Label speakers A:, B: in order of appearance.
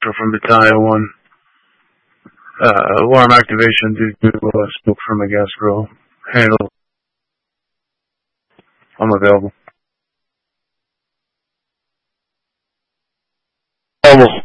A: from Battalion 1. Alarm activation due to smoke from a gas grill. Handle. I'm available.